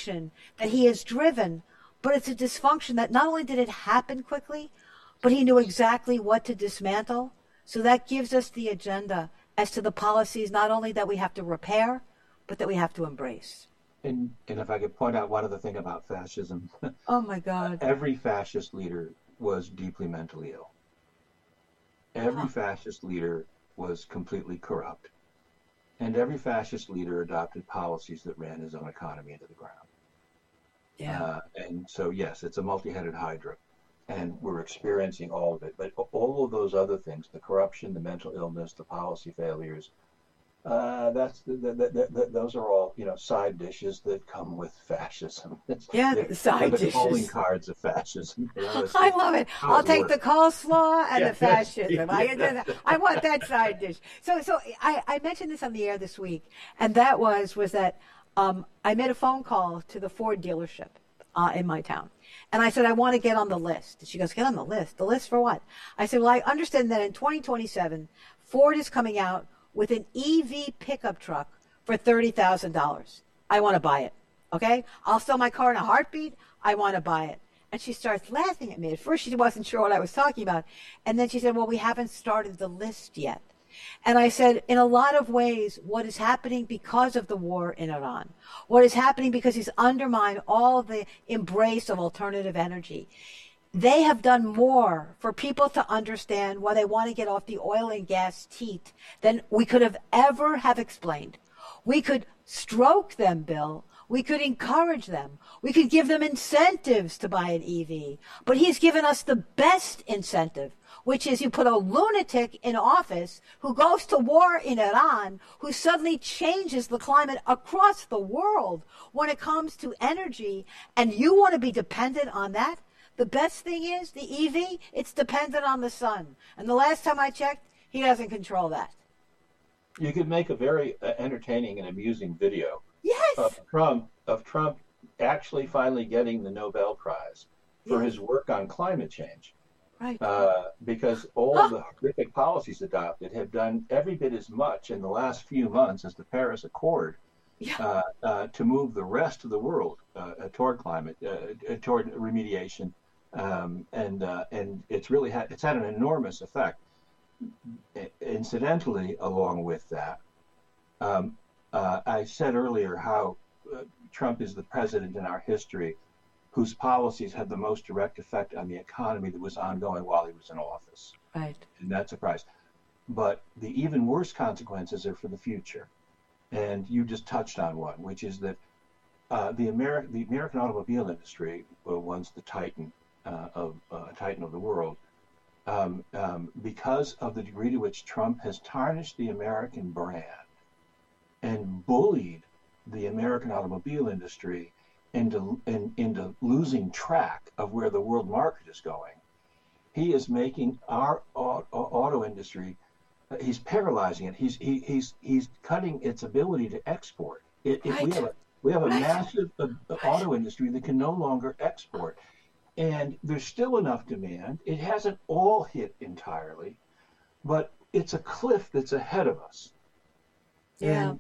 dysfunction that he has driven, but it's a dysfunction that not only did it happen quickly, but he knew exactly what to dismantle. So that gives us the agenda as to the policies not only that we have to repair, but that we have to embrace. And if I could point out one other thing about fascism, Oh my God. every fascist leader was deeply mentally ill. Every Huh. fascist leader was completely corrupt. And every fascist leader adopted policies that ran his own economy into the ground. Yeah. And so, yes, it's a multi-headed hydra. And we're experiencing all of it. But all of those other things, the corruption, the mental illness, the policy failures, those are all, side dishes that come with fascism. Yeah, They're, the they're side the calling dishes. cards of fascism. I love it. How I'll it take the works. coleslaw and the Yeah, fascism. yeah. I want that side dish. So I mentioned this on the air this week, and that was that I made a phone call to the Ford dealership in my town. And I said, I want to get on the list. And she goes, get on the list. The list for what? I said, well, I understand that in 2027, Ford is coming out with an EV pickup truck for $30,000. I want to buy it. Okay? I'll sell my car in a heartbeat. I want to buy it. And she starts laughing at me. At first, she wasn't sure what I was talking about. And then she said, well, we haven't started the list yet. And I said, in a lot of ways, what is happening because of the war in Iran, what is happening because he's undermined all the embrace of alternative energy, they have done more for people to understand why they want to get off the oil and gas teat than we could have ever have explained. We could stroke them, Bill. We could encourage them. We could give them incentives to buy an EV. But he's given us the best incentive, which is you put a lunatic in office who goes to war in Iran, who suddenly changes the climate across the world when it comes to energy, and you want to be dependent on that? The best thing is the EV, it's dependent on the sun. And the last time I checked, he doesn't control that. You could make a very entertaining and amusing video Yes. of Trump actually finally getting the Nobel Prize for Yes. his work on climate change. Right. Because all of the horrific policies adopted have done every bit as much in the last few months as the Paris Accord Yeah. to move the rest of the world toward climate, toward remediation, and it's had an enormous effect. Incidentally, along with that, I said earlier how Trump is the president in our history whose policies had the most direct effect on the economy that was ongoing while he was in office. Right. And that's a surprise. But the even worse consequences are for the future. And you just touched on one, which is that the American automobile industry, once the titan of the world, because of the degree to which Trump has tarnished the American brand and bullied the American automobile industry into losing track of where the world market is going. He is making our auto industry. He's paralyzing it. He's cutting its ability to export. Right. We have a Right. massive Right. auto industry that can no longer export, and there's still enough demand. It hasn't all hit entirely, but it's a cliff that's ahead of us. Yeah.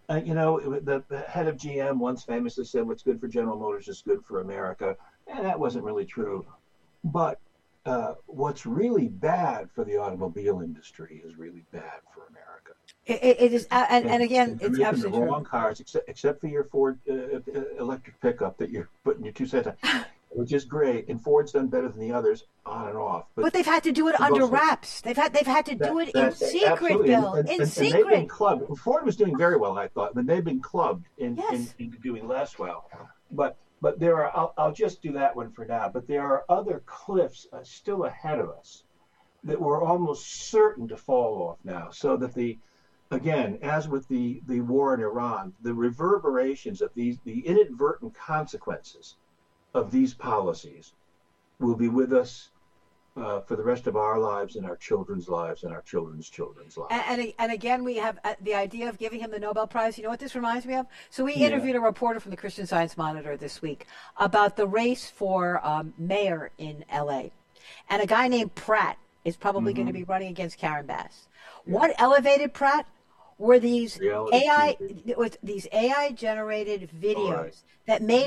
The head of GM once famously said, "What's good for General Motors is good for America," and that wasn't really true. But what's really bad for the automobile industry is really bad for America. It is, and again, They're it's making the absolutely true. wrong cars, except for your Ford electric pickup that you're putting your 2 cents on, which is great. And Ford's done better than the others on and off. But But they've had to do it under mostly wraps. They've had to do it in that secret, absolutely, Bill. In and they've been secret. clubbed. Ford was doing very well, I thought, but they've been clubbed Yes. into doing less well. But there are. I'll just do that one for now. But there are other cliffs still ahead of us that we're almost certain to fall off now. So that again, as with the war in Iran, the reverberations of the inadvertent consequences of these policies will be with us for the rest of our lives and our children's lives and our children's children's lives. And again, we have the idea of giving him the Nobel Prize. You know what this reminds me of? So we Yeah. interviewed a reporter from the Christian Science Monitor this week about the race for mayor in L.A. And a guy named Pratt is probably going to be running against Karen Bass. Yeah. What elevated Pratt were these Reality TV. AI generated videos All right. that made